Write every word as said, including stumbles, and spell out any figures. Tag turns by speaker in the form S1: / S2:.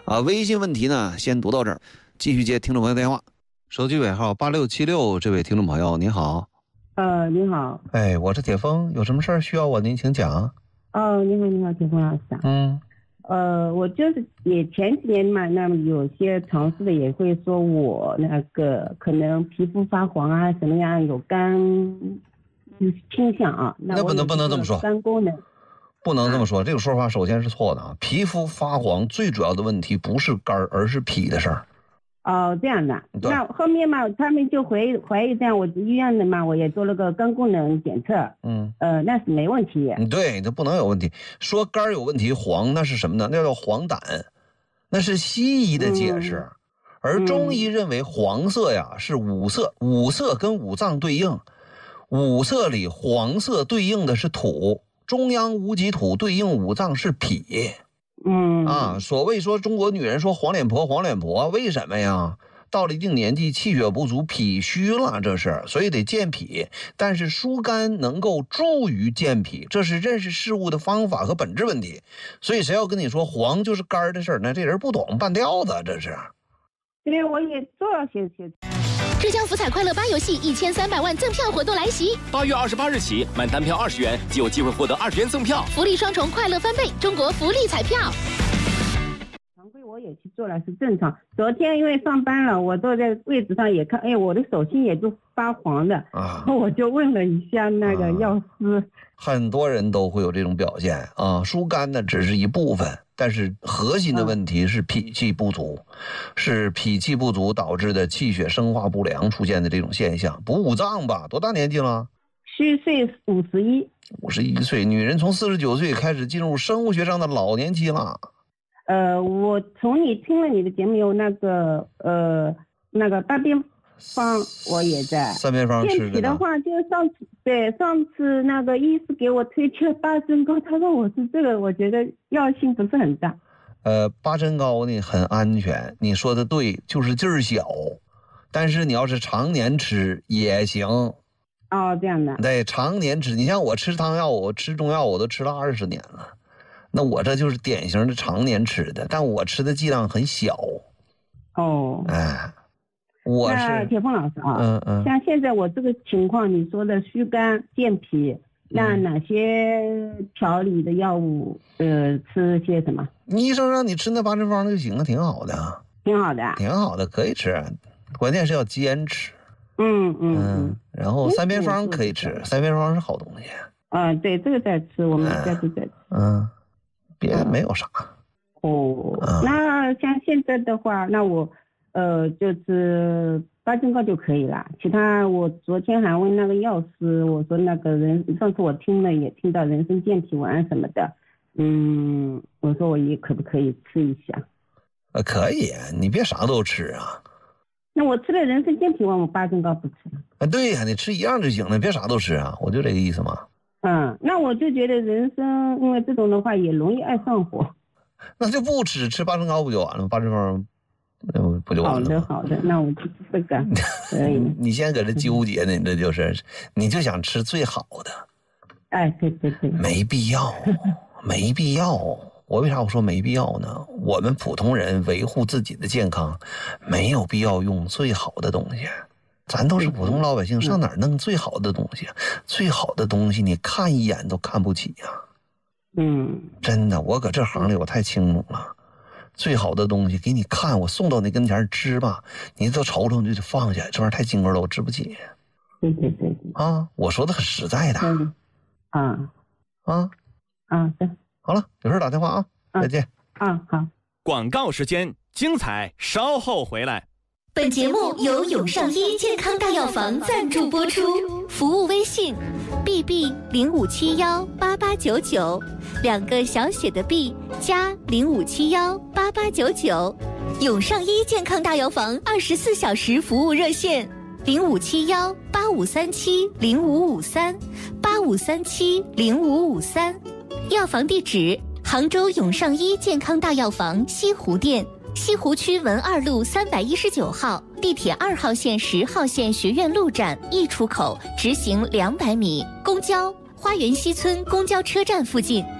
S1: 啊，微信问题呢先读到这儿，继续接听众朋友电话。手机尾号八六七六，这位听众朋友你好。
S2: 呃，你好。
S1: 哎，我是铁峰，有什么事儿需要我您请讲。
S2: 哦，你好，你好，铁峰老师啊。
S1: 嗯。
S2: 呃，我就是也前几年嘛，那么有些尝试的也会说我那个可能皮肤发黄啊，什么样有肝倾向啊。
S1: 那不能不能这么说。
S2: 肝功能。
S1: 不能这么说，这个说法首先是错的啊！皮肤发黄最主要的问题不是肝而是脾的事儿。
S2: 哦，这样的。那后面嘛，他们就怀疑怀疑这样，我医院的嘛，我也做了个肝功能检测。
S1: 嗯。
S2: 呃，那是没问题。
S1: 对，这不能有问题。说肝有问题黄，那是什么呢？那叫黄疸，那是西医的解释。嗯、而中医认为黄色呀是五色，五色跟五脏对应，五色里黄色对应的是土。中央无极土对应五脏是脾。
S2: 嗯
S1: 啊，所谓说中国女人说黄脸婆黄脸婆，为什么呀？到了一定年纪气血不足，脾虚了，这是，所以得健脾。但是疏肝能够助于健脾，这是认识事物的方法和本质问题。所以谁要跟你说黄就是肝的事儿，那这人不懂，半吊子，这是。
S2: 因为我也做了些些。
S3: 浙江福彩快乐八游戏一千三百万赠票活动来袭，
S4: 八月二十八日起，满单票二十元即有机会获得二十元赠票，
S3: 福利双重，快乐翻倍，中国福利彩票。
S2: 常规我也去做了，是正常。昨天因为上班了，我坐在位置上也看，哎，我的手心也就发黄的啊，我就问了一下那个药师。啊、
S1: 很多人都会有这种表现啊，疏肝呢只是一部分。但是核心的问题是脾气不足，嗯、是脾气不足导致的气血生化不良出现的这种现象。补五脏吧，多大年纪了？
S2: 虚岁五十一。
S1: 五十一岁，女人从四十九岁开始进入生物学上的老年期了。
S2: 呃，我从你听了你的节目有那个呃那个大便方，我也在。
S1: 三便方吃的。健
S2: 脾的话，就上次对上次那个医师给我推荐八珍膏，他说我是这个，我觉得药性不是很大。
S1: 呃，八珍膏呢很安全，你说的对，就是劲儿小，但是你要是常年吃也行。
S2: 哦，这样的。
S1: 对，常年吃，你像我吃汤药，我吃中药，我都吃了二十年了，那我这就是典型的常年吃的，但我吃的剂量很小。
S2: 哦。
S1: 哎。我是
S2: 铁峰老师啊，
S1: 嗯嗯，
S2: 像现在我这个情况，你说的虚肝健脾，那哪些调理的药物，呃，吃些什么？
S1: 医生让你吃那八珍方就行了，挺好的，
S2: 挺好的，
S1: 挺好的，可以吃，关键是要坚持。
S2: 嗯嗯
S1: 嗯，然后三便方可以吃，三便方是好东西。
S2: 啊，对，这个在吃，我们家就在吃。
S1: 嗯，别的没有啥。
S2: 哦，那像现在的话，那我。呃，就是八珍膏就可以了。其他我昨天还问那个药师，我说那个人上次我听了也听到人参健脾丸什么的，嗯，我说我也可不可以吃一下？
S1: 呃，可以，你别啥都吃啊。
S2: 那我吃了人参健脾丸，我八珍膏不吃了。
S1: 啊，对呀，你吃一样就行了，别啥都吃啊，我就这个意思嘛。
S2: 嗯，那我就觉得人参，因为这种的话也容易爱上火。
S1: 那就不吃，吃八珍膏不就完了吗？八珍方。那不就完了吗？
S2: 好的好的，那我就这个可以。
S1: 你现在搁这纠结呢，你这就是你就想吃最好的。
S2: 哎，对对对，
S1: 没必要，没必要。我为啥我说没必要呢？我们普通人维护自己的健康，没有必要用最好的东西。咱都是普通老百姓，上哪儿弄最好的东西？最好的东西你看一眼都看不起呀。
S2: 嗯，
S1: 真的，我搁这行里我太清楚了。最好的东西给你看，我送到你跟前吃吧，你都瞅瞅你就放下，这玩意儿太金贵了，我吃不起。
S2: 对对对对
S1: 啊，我说的很实在的。
S2: 嗯、啊
S1: 啊
S2: 啊，对，
S1: 好了，有事打电话啊，
S2: 啊
S1: 再见。
S2: 啊，好。
S4: 广告时间，精彩稍后回来。
S3: 本节目由永上医健康大药房赞助播出，服务微信 B B 零五七幺八八九九，两个小写的 B 加零五七幺八八九九，永上医健康大药房二十四小时服务热线零五七幺八五三七零五五三八五三七零五五三，药房地址杭州永上医健康大药房西湖店。西湖区文二路三百一十九号，地铁二号线十号线学院路站 E 出口直行两百米，公交花园西村公交车站附近。